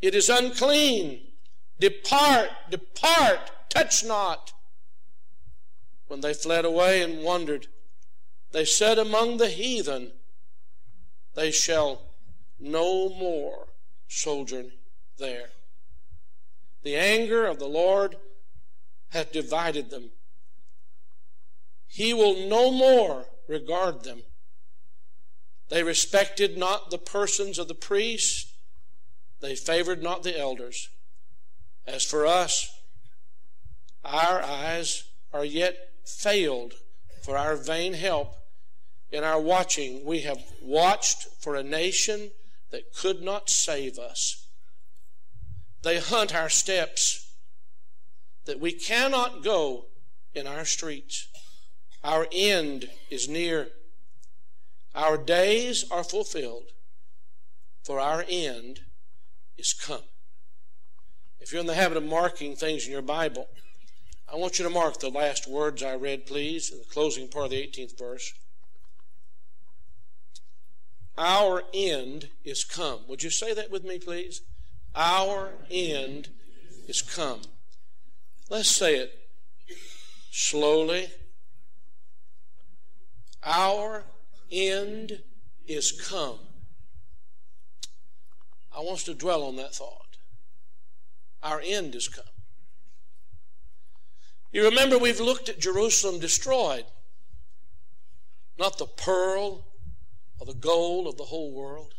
It is unclean. Depart, depart, touch not. When they fled away and wandered, they said among the heathen, they shall no more sojourn there. The anger of the Lord hath divided them. He will no more regard them. They respected not the persons of the priests. They favored not the elders. As for us, our eyes are yet failed for our vain help. In our watching, we have watched for a nation that could not save us. They hunt our steps, that we cannot go in our streets. Our end is near. Our days are fulfilled, for our end is come. If you're in the habit of marking things in your Bible, I want you to mark the last words I read, please, in the closing part of the 18th verse. Our end is come. Would you say that with me, please? Our end is come. Let's say it slowly. Our end is come. I want us to dwell on that thought. Our end is come. You remember we've looked at Jerusalem destroyed. Not the pearl or the gold of the whole world.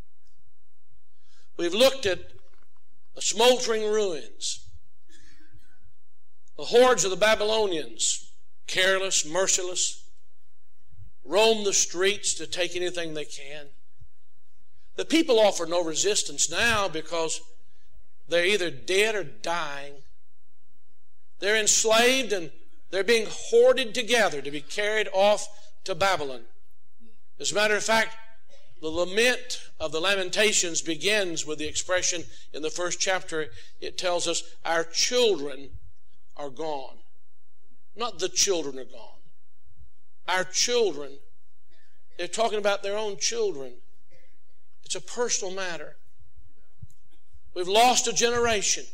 We've looked at the smoldering ruins. The hordes of the Babylonians, careless, merciless, roam the streets to take anything they can. The people offer no resistance now because they're either dead or dying. They're enslaved and they're being hoarded together to be carried off to Babylon. As a matter of fact, the lament of the Lamentations begins with the expression in the first chapter. It tells us, our children are gone. Not the children are gone. Our children. They're talking about their own children. It's a personal matter. We've lost a generation.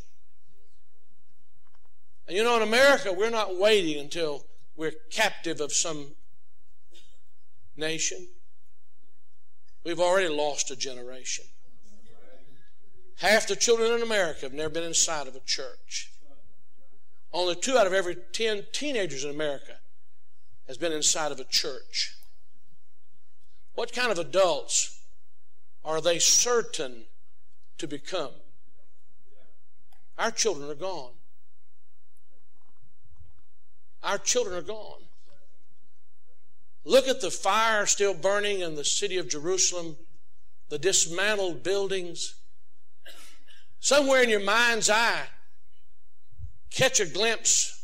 And you know, in America, we're not waiting until we're captive of some nation. We've already lost a generation. Half the children in America have never been inside of a church. Only 2 out of every 10 teenagers in America has been inside of a church. What kind of adults are they certain to become? Our children are gone. Our children are gone. Look at the fire still burning in the city of Jerusalem, the dismantled buildings. Somewhere in your mind's eye, catch a glimpse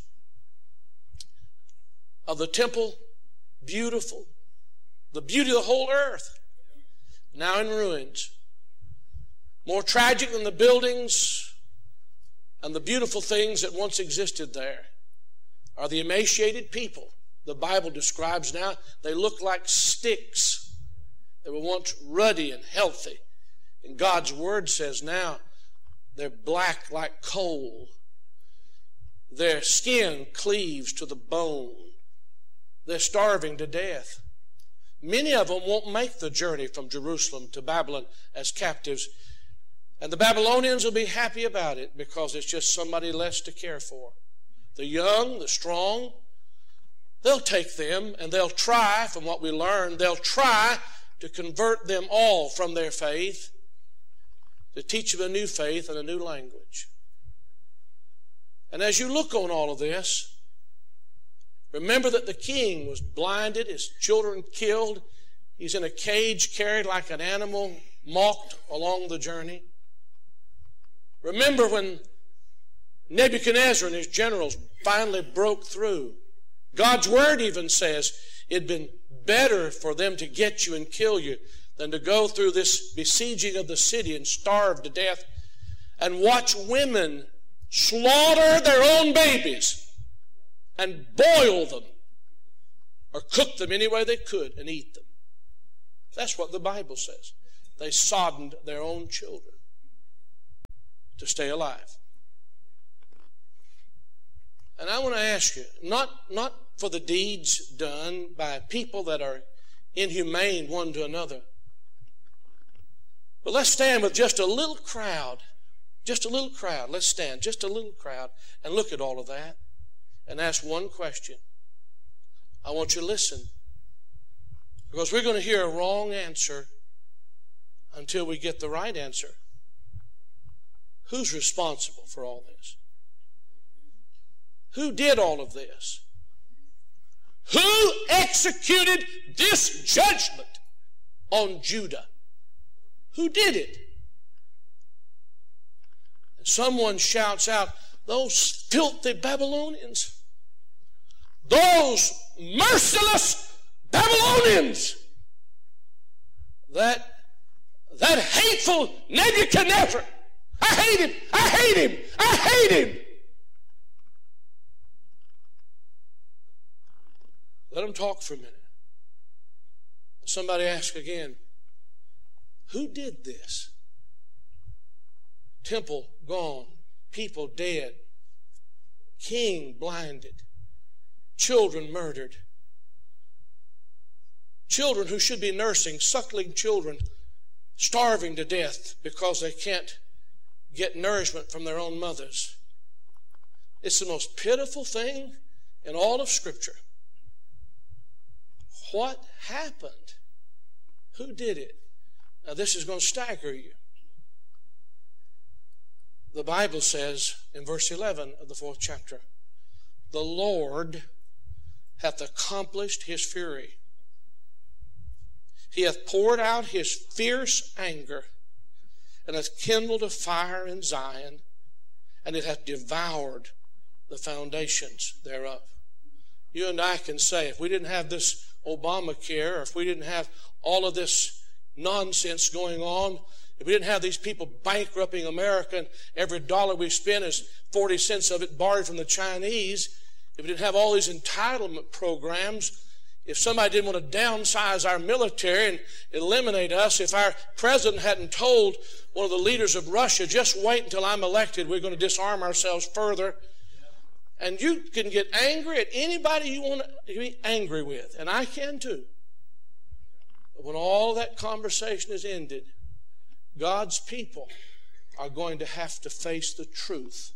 of the temple, beautiful, the beauty of the whole earth, now in ruins. More tragic than the buildings and the beautiful things that once existed there are the emaciated people. The Bible describes now, they look like sticks. They were once ruddy and healthy. And God's Word says now, they're black like coal. Their skin cleaves to the bone. They're starving to death. Many of them won't make the journey from Jerusalem to Babylon as captives. And the Babylonians will be happy about it because it's just somebody less to care for. The young, the strong, they'll take them and they'll try, from what we learned, they'll try to convert them all from their faith, to teach them a new faith and a new language. And as you look on all of this, remember that the king was blinded, his children killed. He's in a cage carried like an animal, mocked along the journey. Remember when Nebuchadnezzar and his generals finally broke through. God's Word even says it'd been better for them to get you and kill you than to go through this besieging of the city and starve to death and watch women slaughter their own babies and boil them or cook them any way they could and eat them. That's what the Bible says. They soddened their own children. to stay alive. And I want to ask you, not for the deeds done by people that are inhumane one to another, but let's stand with just a little crowd. Just a little crowd. Let's stand, just a little crowd, and look at all of that and ask one question. I want you to listen, because we're going to hear a wrong answer until we get the right answer. Who's responsible for all this? Who did all of this? Who executed this judgment on Judah? Who did it? And someone shouts out, those filthy Babylonians. Those merciless Babylonians. That hateful Nebuchadnezzar. I hate him. I hate him. I hate him. Let them talk for a minute. Somebody ask again, who did this? Temple gone, people dead, king blinded, children murdered, children who should be nursing, suckling children, starving to death because they can't get nourishment from their own mothers. It's the most pitiful thing in all of Scripture. What happened? Who did it? Now this is going to stagger you. The Bible says in verse 11 of the 4th chapter, the Lord hath accomplished his fury. He hath poured out his fierce anger, and hath kindled a fire in Zion, and it hath devoured the foundations thereof. You and I can say, if we didn't have this Obamacare, or if we didn't have all of this nonsense going on, if we didn't have these people bankrupting America and every dollar we spend is 40 cents of it borrowed from the Chinese, if we didn't have all these entitlement programs, if somebody didn't want to downsize our military and eliminate us, if our president hadn't told one of the leaders of Russia, just wait until I'm elected, we're going to disarm ourselves further. And you can get angry at anybody you want to be angry with, and I can too. But when all that conversation is ended, God's people are going to have to face the truth.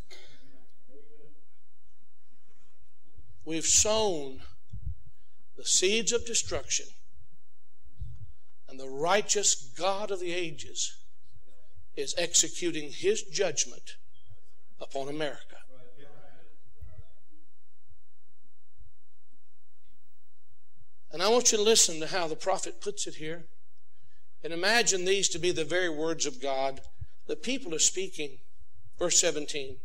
We've sown the seeds of destruction, and the righteous God of the ages is executing his judgment upon America. And I want you to listen to how the prophet puts it here. And imagine these to be the very words of God. The people are speaking. Verse 17.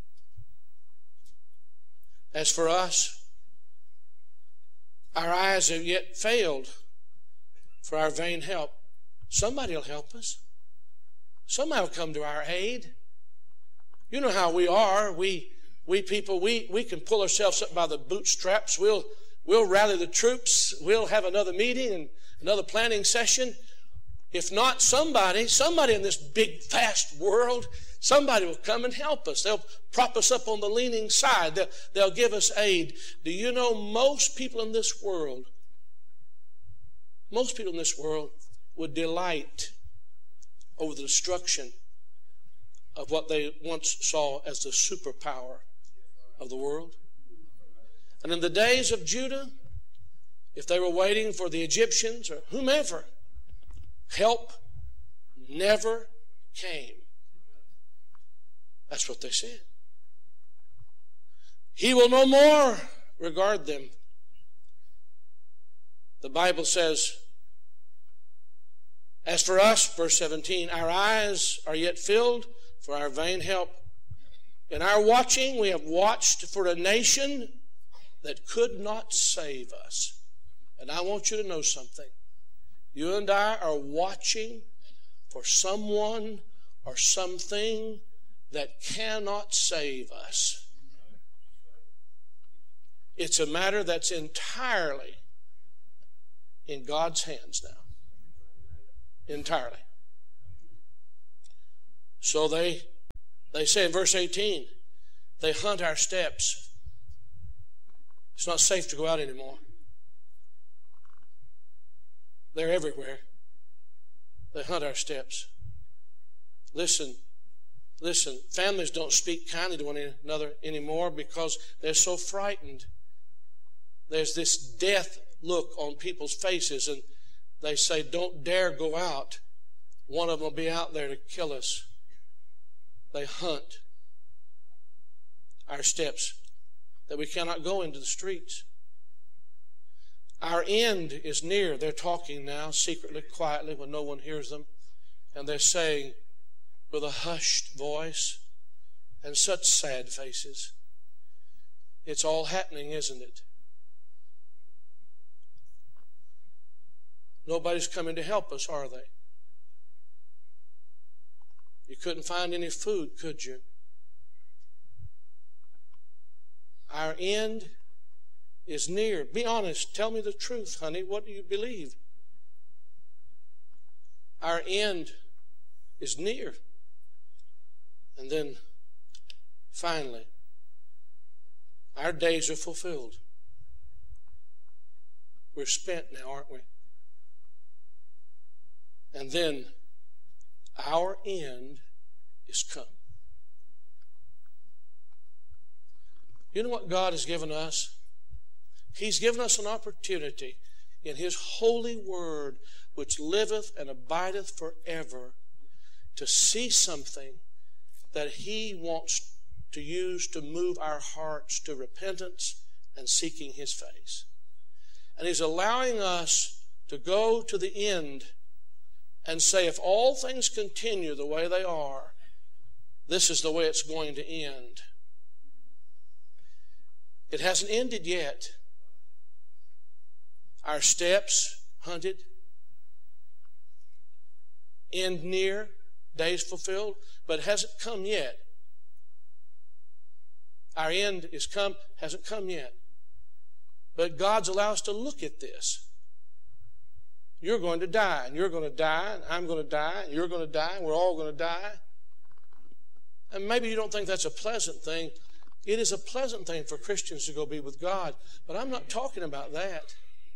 As for us, our eyes have yet failed for our vain help. Somebody will help us. Somebody will come to our aid. You know how we are. We people, we can pull ourselves up by the bootstraps. We'll rally the troops. We'll have another meeting and another planning session. If not, somebody in this big, fast world, somebody will come and help us. They'll prop us up on the leaning side. They'll give us aid. Do you know most people in this world would delight over the destruction of what they once saw as the superpower of the world? And in the days of Judah, if they were waiting for the Egyptians or whomever, help never came. That's what they said. He will no more regard them. The Bible says, as for us, verse 17, our eyes are yet filled for our vain help. In our watching, we have watched for a nation that could not save us. And I want you to know something. You and I are watching for someone or something that cannot save us. It's a matter that's entirely in God's hands now. Entirely. So they They say in verse 18, they hunt our steps. It's not safe to go out anymore. They're everywhere. They hunt our steps. Listen, families don't speak kindly to one another anymore because they're so frightened. There's this death look on people's faces, and they say, don't dare go out. One of them will be out there to kill us. They hunt our steps, that we cannot go into the streets. Our end is near. They're talking now, secretly, quietly, when no one hears them. And they're saying with a hushed voice and such sad faces, it's all happening, isn't it? Nobody's coming to help us, are they? You couldn't find any food, could you? Our end is near. Be honest. Tell me the truth, honey. What do you believe? Our end is near. And then, finally, our days are fulfilled. We're spent now, aren't we? And then, our end is come. You know what God has given us? He's given us an opportunity in His holy word, which liveth and abideth forever, to see something that He wants to use to move our hearts to repentance and seeking His face. And He's allowing us to go to the end and say, if all things continue the way they are, this is the way it's going to end. It hasn't ended yet. Our steps hunted, end near, days fulfilled, but it hasn't come yet. Our end is come, hasn't come yet. But God's allowed us to look at this. You're going to die, and you're going to die, and I'm going to die, and you're going to die, and we're all going to die. And maybe you don't think that's a pleasant thing. It is a pleasant thing for Christians to go be with God, but I'm not talking about that.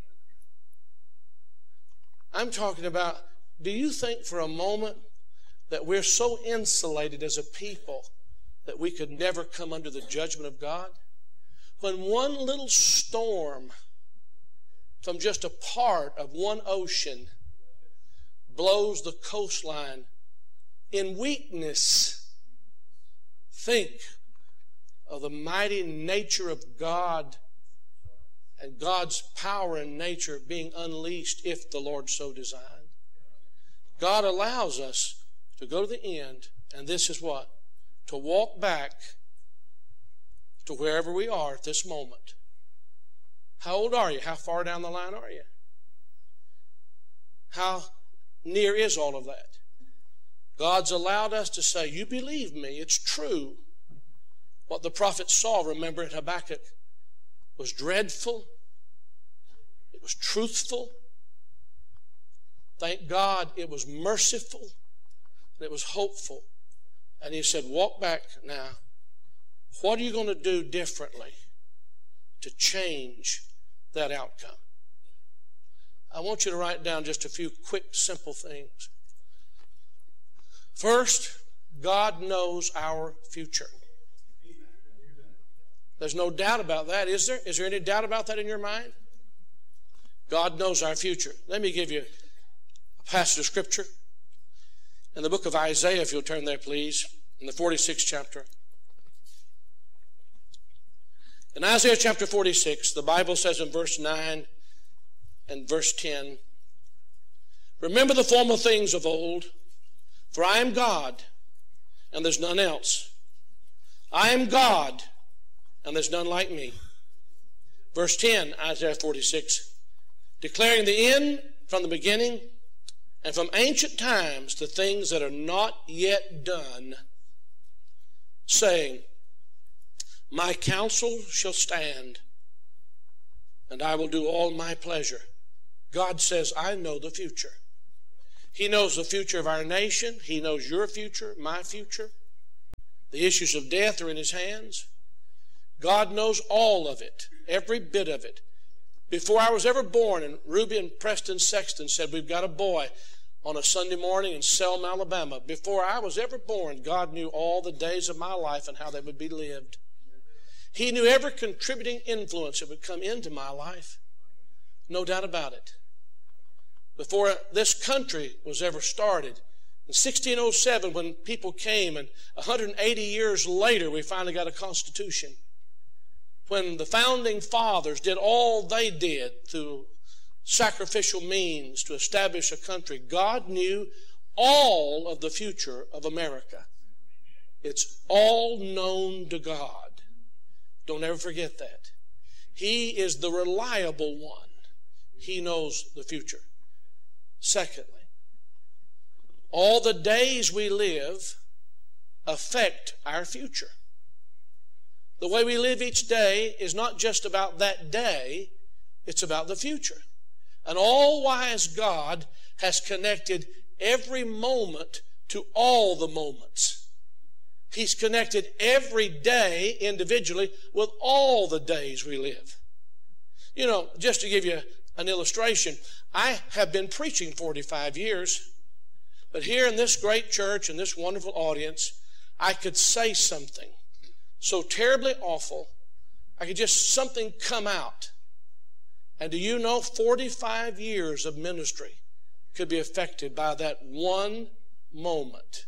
I'm talking about, do you think for a moment that we're so insulated as a people that we could never come under the judgment of God? When one little storm from just a part of one ocean blows the coastline in weakness, think of the mighty nature of God and God's power and nature being unleashed if the Lord so designed. God allows us to go to the end, and this is what? To walk back to wherever we are at this moment. How old are you? How far down the line are you? How near is all of that? God's allowed us to say, you believe me, it's true. What the prophet saw, remember in Habakkuk, was dreadful. It was truthful. Thank God it was merciful. And it was hopeful. And he said, walk back now. What are you going to do differently to change that outcome? I want you to write down just a few quick, simple things. First, God knows our future. There's no doubt about that, is there? Is there any doubt about that in your mind? God knows our future. Let me give you a passage of Scripture. In the book of Isaiah, if you'll turn there, please, in the 46th chapter. In Isaiah chapter 46, the Bible says in verse 9 and verse 10, remember the former things of old, for I am God, and there's none else. I am God, and there's none like me. Verse 10, Isaiah 46, declaring the end from the beginning, and from ancient times the things that are not yet done, saying, my counsel shall stand, and I will do all my pleasure. God says, I know the future. He knows the future of our nation. He knows your future, my future. The issues of death are in His hands. God knows all of it, every bit of it. Before I was ever born, and Ruby and Preston Sexton said, we've got a boy on a Sunday morning in Selma, Alabama. Before I was ever born, God knew all the days of my life and how they would be lived. He knew every contributing influence that would come into my life. No doubt about it. Before this country was ever started, in 1607, when people came, and 180 years later, we finally got a constitution. When the founding fathers did all they did through sacrificial means to establish a country, God knew all of the future of America. It's all known to God. Don't ever forget that. He is the reliable one. He knows the future. Secondly, all the days we live affect our future. The way we live each day is not just about that day, it's about the future. An all-wise God has connected every moment to all the moments. He's connected every day individually with all the days we live. You know, just to give you an illustration, I have been preaching 45 years, but here in this great church and this wonderful audience, I could say something so terribly awful, I could just something come out. And do you know 45 years of ministry could be affected by that one moment?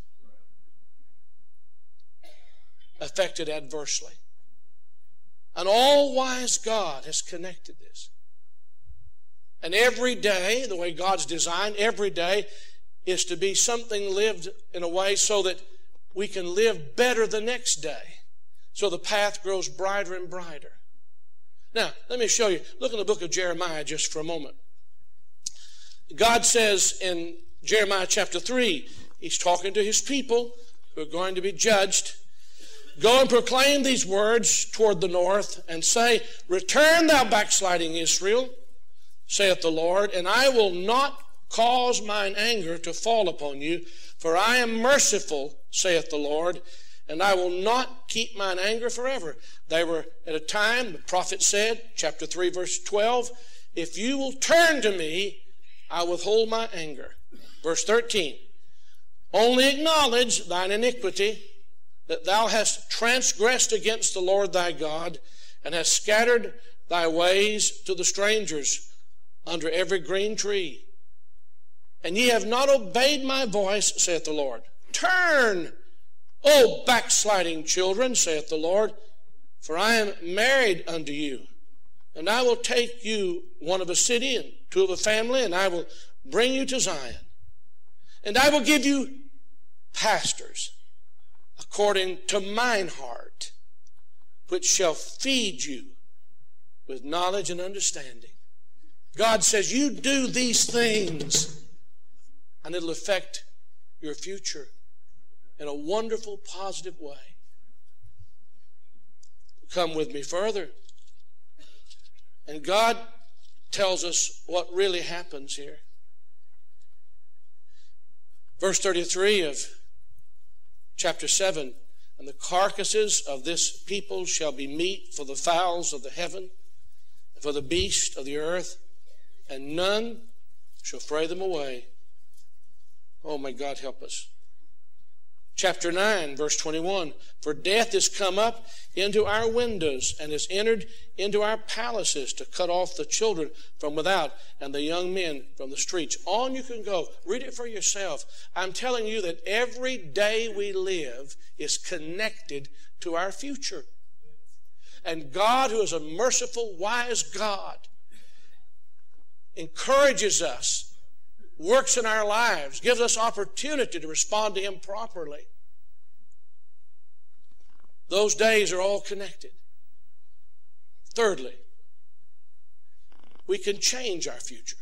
Affected adversely. An all-wise God has connected this. And every day, the way God's designed, every day is to be something lived in a way so that we can live better the next day. So the path grows brighter and brighter. Now, let me show you. Look in the book of Jeremiah just for a moment. God says in Jeremiah chapter 3, He's talking to His people who are going to be judged. Go and proclaim these words toward the north and say, return thou backsliding Israel, saith the Lord, and I will not cause mine anger to fall upon you, for I am merciful, saith the Lord, and I will not keep mine anger forever. They were at a time, the prophet said, chapter 3, verse 12, if you will turn to me, I withhold my anger. Verse 13, only acknowledge thine iniquity, that thou hast transgressed against the Lord thy God, and hast scattered thy ways to the strangers under every green tree. And ye have not obeyed my voice, saith the Lord. Turn, O backsliding children, saith the Lord, for I am married unto you. And I will take you one of a city and two of a family, and I will bring you to Zion. And I will give you pastors according to mine heart, which shall feed you with knowledge and understanding. God says, you do these things, and it'll affect your future in a wonderful, positive way. Come with me further. And God tells us what really happens here. Verse 33 of chapter 7, and the carcasses of this people shall be meat for the fowls of the heaven, and for the beasts of the earth, and none shall fray them away. Oh, may God help us. Chapter 9, verse 21, for death is come up into our windows and has entered into our palaces to cut off the children from without and the young men from the streets. On you can go. Read it for yourself. I'm telling you that every day we live is connected to our future. And God, who is a merciful, wise God, encourages us, works in our lives, gives us opportunity to respond to Him properly. Those days are all connected. Thirdly, we can change our future.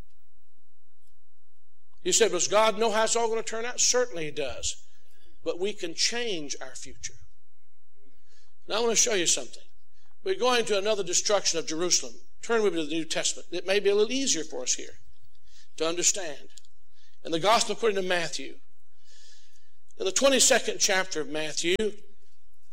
You said, does God know how it's all going to turn out? Certainly He does. But we can change our future. Now I want to show you something. We're going to another destruction of Jerusalem. Turn with me to the New Testament. It may be a little easier for us here to understand. In the Gospel according to Matthew, in the 22nd chapter of Matthew,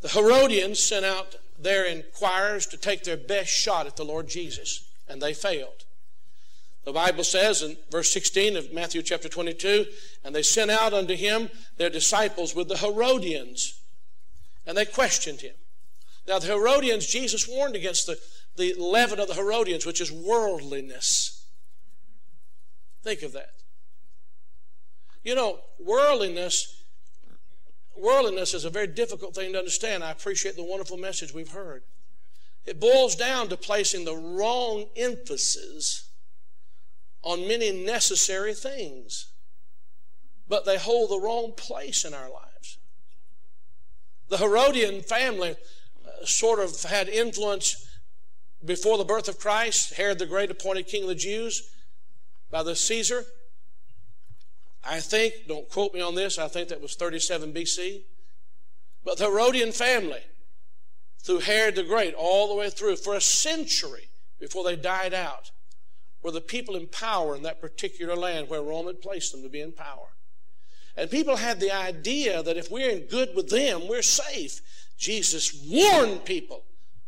The Herodians sent out their inquirers to take their best shot at the Lord Jesus, and they failed. The Bible says in verse 16 of Matthew chapter 22, and they sent out unto him their disciples with the Herodians, and they questioned him. Now the Herodians, Jesus warned against the leaven of the Herodians, which is worldliness. Think of that. You know, worldliness is a very difficult thing to understand. I appreciate the wonderful message we've heard. It boils down to placing the wrong emphasis on many necessary things, but they hold the wrong place in our lives. The Herodian family sort of had influence before the birth of Christ. Herod the Great appointed king of the Jews by the Caesar. I think, don't quote me on this, I think that was 37 BC. But the Herodian family, through Herod the Great, all the way through, for a century before they died out, were the people in power in that particular land where Rome had placed them to be in power. And people had the idea that if we're in good with them, we're safe. Jesus warned people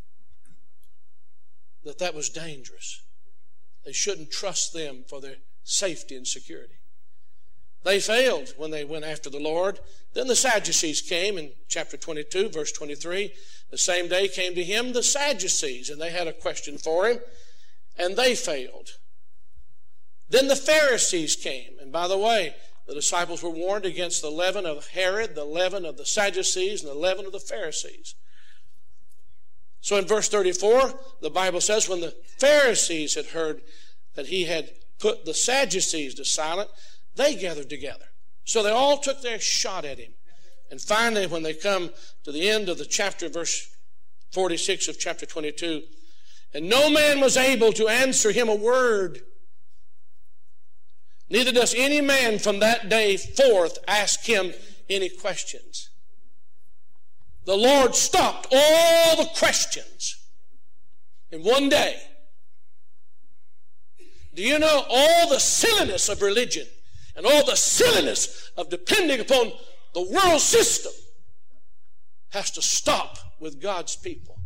that that was dangerous. They shouldn't trust them for their safety and security. They failed when they went after the Lord. Then the Sadducees came in chapter 22, verse 23. The same day came to him the Sadducees, and they had a question for him, and they failed. Then the Pharisees came, and by the way, the disciples were warned against the leaven of Herod, the leaven of the Sadducees, and the leaven of the Pharisees. So in verse 34, the Bible says, when the Pharisees had heard that he had put the Sadducees to silence, they gathered together. So they all took their shot at him. And finally, when they come to the end of the chapter, verse 46 of chapter 22, and no man was able to answer him a word, neither does any man from that day forth ask him any questions. The Lord stopped all the questions in one day. Do you know all the silliness of religion and all the silliness of depending upon the world system has to stop with God's people?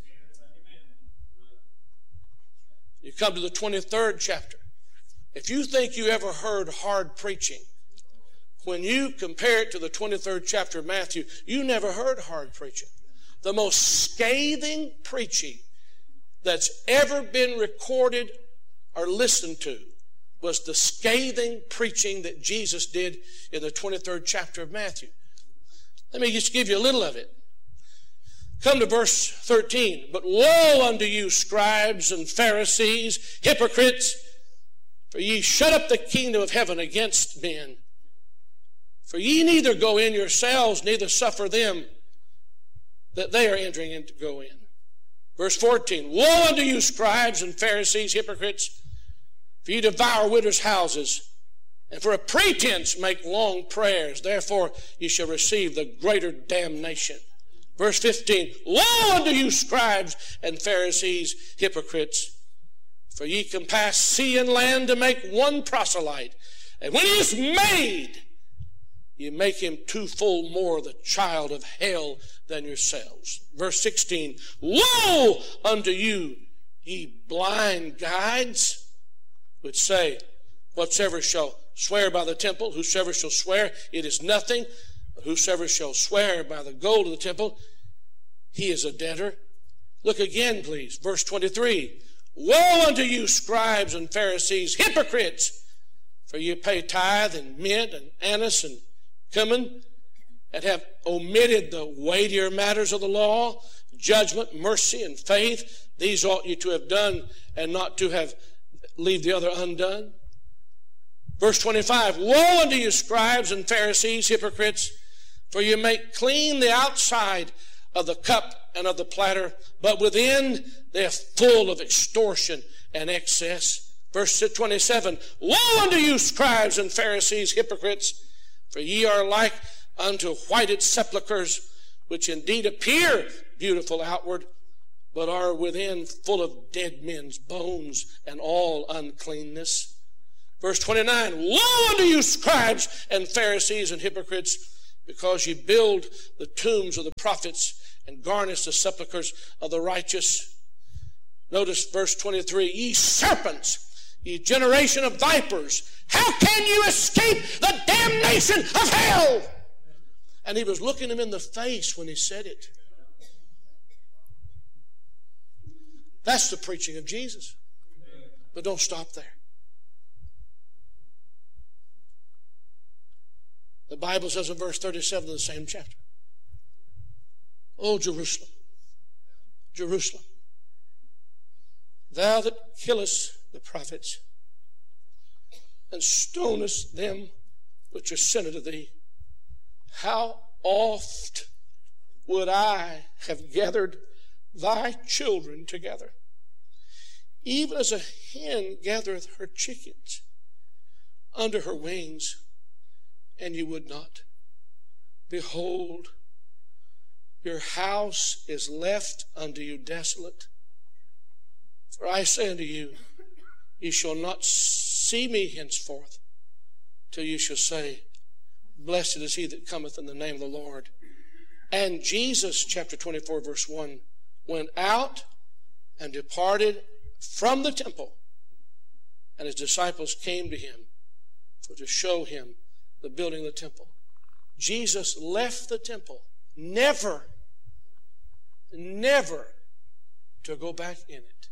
You come to the 23rd chapter. If you think you ever heard hard preaching, when you compare it to the 23rd chapter of Matthew, you never heard hard preaching. The most scathing preaching that's ever been recorded or listened to was the scathing preaching that Jesus did in the 23rd chapter of Matthew. Let me just give you a little of it. Come to verse 13. But woe unto you, scribes and Pharisees, hypocrites, for ye shut up the kingdom of heaven against men. For ye neither go in yourselves, neither suffer them that they are entering in to go in. Verse 14. Woe unto you, scribes and Pharisees, hypocrites, for ye devour widows' houses, and for a pretense make long prayers. Therefore ye shall receive the greater damnation. Verse 15. Woe unto you, scribes and Pharisees, hypocrites, for ye compass sea and land to make one proselyte. And when he is made, ye make him twofold more the child of hell than yourselves. Verse 16. Woe unto you, ye blind guides, which say, whatsoever shall swear by the temple, whosoever shall swear, it is nothing. But whosoever shall swear by the gold of the temple, he is a debtor. Look again, please. Verse 23. Woe unto you, scribes and Pharisees, hypocrites, for ye pay tithe and mint and anise and cumin, and have omitted the weightier matters of the law, judgment, mercy, and faith. These ought you to have done, and not to have leave the other undone. Verse 25. Woe unto you, scribes and Pharisees, hypocrites, for you make clean the outside of the cup and of the platter, but within they are full of extortion and excess. Verse 27. Woe unto you, scribes and Pharisees, hypocrites, for ye are like unto whited sepulchres, which indeed appear beautiful outward, but are within full of dead men's bones and all uncleanness. Verse 29. Woe unto you, scribes and Pharisees and hypocrites, because ye build the tombs of the prophets, and garnish the sepulchres of the righteous. Notice verse 23, ye serpents, ye generation of vipers, how can you escape the damnation of hell? And he was looking him in the face when he said it. That's the preaching of Jesus. But don't stop there. The Bible says in verse 37 of the same chapter, O Jerusalem, Jerusalem, thou that killest the prophets and stonest them which are sent unto thee, how oft would I have gathered thy children together, even as a hen gathereth her chickens under her wings, and you would not. Behold, your house is left unto you desolate. For I say unto you, ye shall not see me henceforth, till you shall say, blessed is he that cometh in the name of the Lord. And Jesus, chapter 24, verse 1, went out and departed from the temple, and his disciples came to him for to show him the building of the temple. Jesus left the temple, never to go back in it.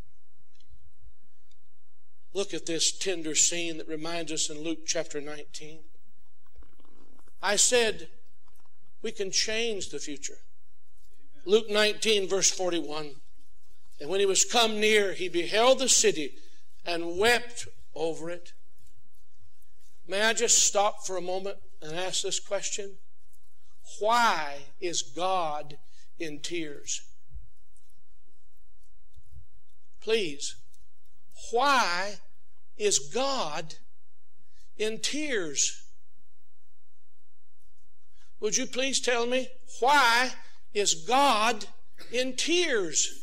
Look at this tender scene that reminds us in Luke chapter 19. I said we can change the future. Luke 19, verse 41. And when he was come near, he beheld the city and wept over it. May I just stop for a moment and ask this question? Why is God in tears? Please, why is God in tears? Would you please tell me, why is God in tears?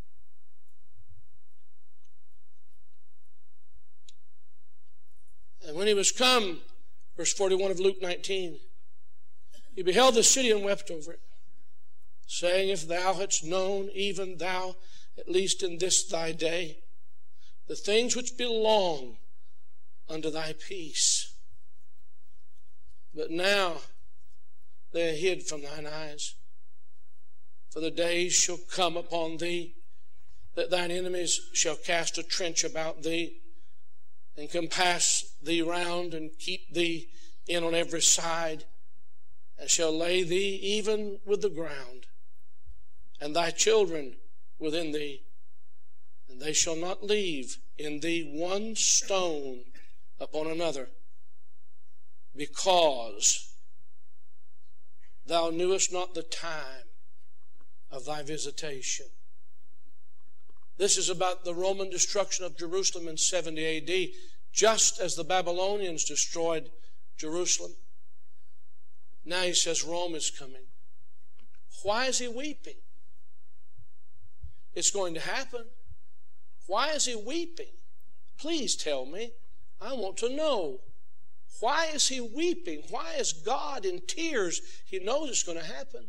And when he was come, verse 41 of Luke 19, he beheld the city and wept over it, saying, if thou hadst known, even thou, at least in this thy day, the things which belong unto thy peace. But now they are hid from thine eyes. For the days shall come upon thee, that thine enemies shall cast a trench about thee, and compass thee round, and keep thee in on every side, and shall lay thee even with the ground, and thy children within thee, and they shall not leave in thee one stone upon another, because thou knewest not the time of thy visitation. This is about the Roman destruction of Jerusalem in 70 A.D., just as the Babylonians destroyed Jerusalem. Now he says Rome is coming. Why is he weeping? It's going to happen. Why is he weeping? Please tell me. I want to know. Why is he weeping? Why is God in tears? He knows it's going to happen.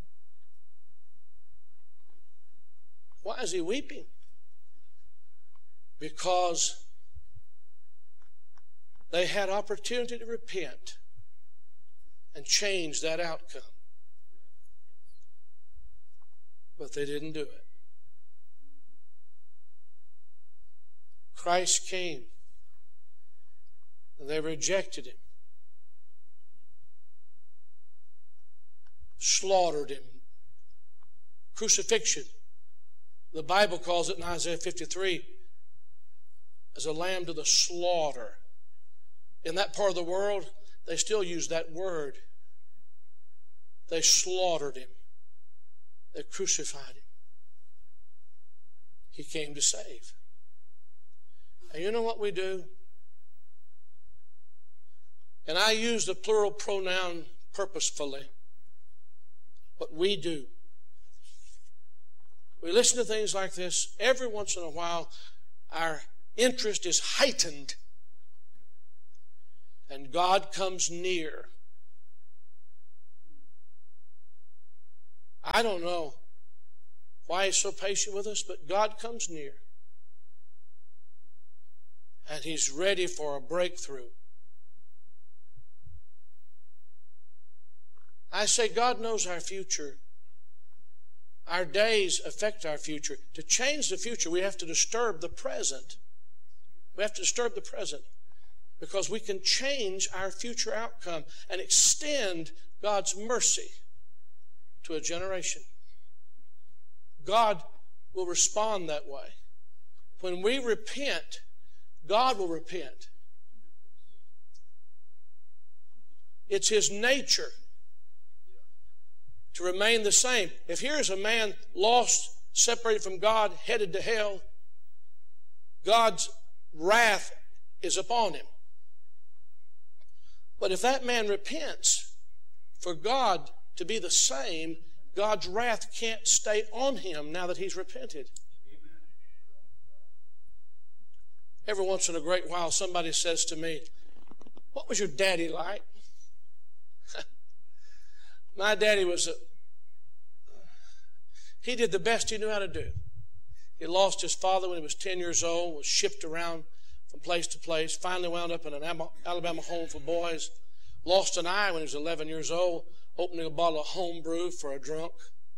Why is he weeping? Because they had opportunity to repent and change that outcome. But they didn't do it. Christ came and they rejected him, slaughtered him. Crucifixion. The Bible calls it in Isaiah 53 as a lamb to the slaughter. In that part of the world, they still use that word. They slaughtered him. They crucified him. He came to save. And you know what we do? And I use the plural pronoun purposefully. What we do. We listen to things like this. Every once in a while, our interest is heightened. And God comes near. I don't know. why He's so patient with us, but God comes near. And He's ready for a breakthrough. I say God knows our future. Our days affect our future. To change the future, we have to disturb the present. We have to disturb the present, because we can change our future outcome and extend God's mercy to a generation. God will respond that way. When we repent, God will repent. It's His nature to remain the same. If here is a man lost, separated from God, headed to hell, God's wrath is upon him. But if that man repents, for God to be the same, God's wrath can't stay on him now that he's repented. Every once in a great while, somebody says to me, "What was your daddy like?" My daddy he did the best he knew how to do. He lost his father when he was 10 years old, was shipped around from place to place, finally wound up in an Alabama home for boys, lost an eye when he was 11 years old, opening a bottle of homebrew for a drunk.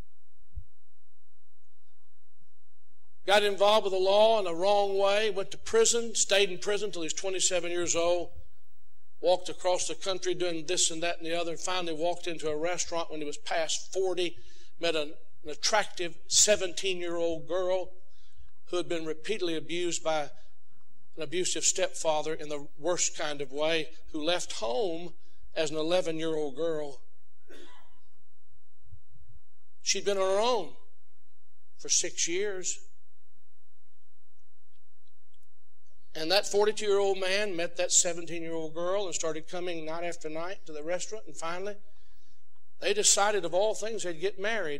Got involved with the law in a wrong way, went to prison, stayed in prison until he was 27 years old, walked across the country doing this and that and the other, and finally walked into a restaurant when he was past 40, met an attractive 17-year-old girl who had been repeatedly abused by an abusive stepfather in the worst kind of way, who left home as an 11-year-old girl. She'd been on her own for 6 years. And that 42-year-old man met that 17-year-old girl and started coming night after night to the restaurant. And finally, they decided of all things they'd get married.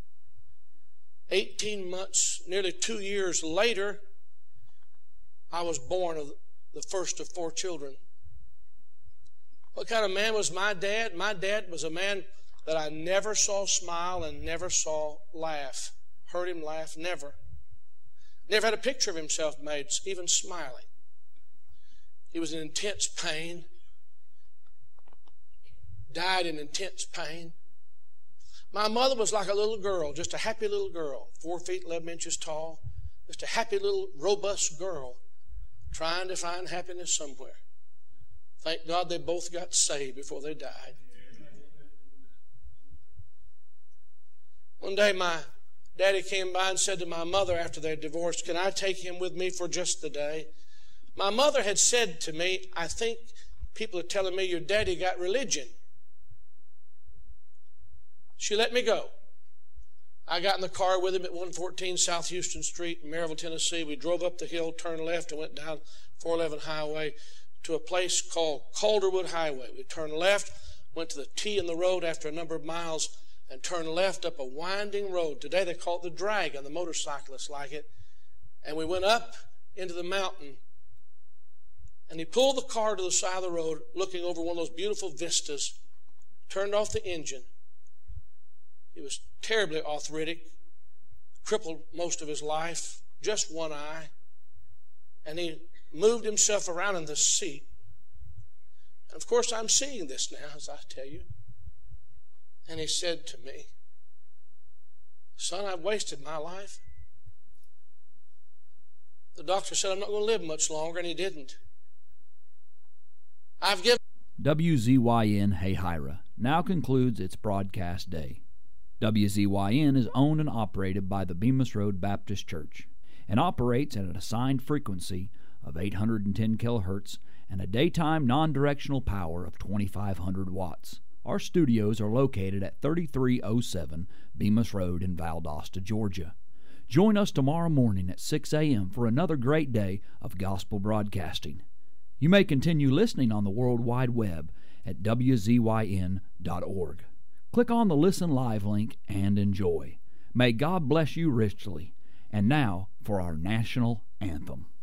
18 months, nearly 2 years later, I was born of the first of 4 children. What kind of man was my dad? My dad was a man that I never saw smile and never saw laugh. Heard him laugh, never. Never had a picture of himself made, even smiling. He was in intense pain. Died in intense pain. My mother was like a little girl, just a happy little girl, 4 feet 11 inches tall, just a happy little robust girl, trying to find happiness somewhere. Thank God they both got saved before they died. One day my daddy came by and said to my mother after they divorced, "Can I take him with me for just the day?" My mother had said to me, "I think people are telling me your daddy got religion." She let me go. I got in the car with him at 114 South Houston Street in Maryville, Tennessee. We drove up the hill, turned left, and went down 411 Highway to a place called Calderwood Highway. We turned left, went to the T in the road after a number of miles, and turned left up a winding road. Today they call it the Dragon. The motorcyclists like it. And we went up into the mountain, and he pulled the car to the side of the road, looking over one of those beautiful vistas, turned off the engine. He was terribly arthritic, crippled most of his life, just one eye. And he moved himself around in the seat. And of course, I'm seeing this now, as I tell you. And he said to me, "Son, I've wasted my life. The doctor said I'm not going to live much longer," and he didn't. I've given... WZYN Hayhira now concludes its broadcast day. WZYN is owned and operated by the Bemis Road Baptist Church and operates at an assigned frequency of 810 kilohertz and a daytime non-directional power of 2,500 watts. Our studios are located at 3307 Bemis Road in Valdosta, Georgia. Join us tomorrow morning at 6 a.m. for another great day of gospel broadcasting. You may continue listening on the World Wide Web at WZYN.org. Click on the Listen Live link and enjoy. May God bless you richly. And now for our national anthem.